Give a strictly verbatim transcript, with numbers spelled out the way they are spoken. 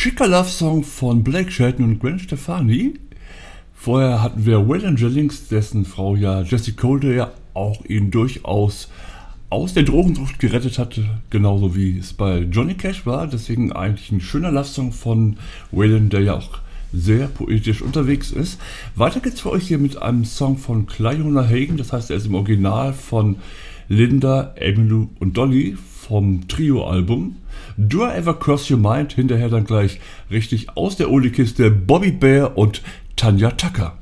schicker Love-Song von Blake Shelton und Gwen Stefani. Vorher hatten wir Waylon Jennings, dessen Frau ja Jessie Cole, der ja auch ihn durchaus aus der Drogensucht gerettet hatte, genauso wie es bei Johnny Cash war. Deswegen eigentlich ein schöner Love-Song von Waylon, der ja auch sehr poetisch unterwegs ist. Weiter geht's für euch hier mit einem Song von Cliona Hagen, das heißt, er ist im Original von Linda, Emmylou und Dolly vom Trio-Album. Do I Ever Cross Your Mind? Hinterher dann gleich richtig aus der Oldie-Kiste Bobby Bare und Tanya Tucker.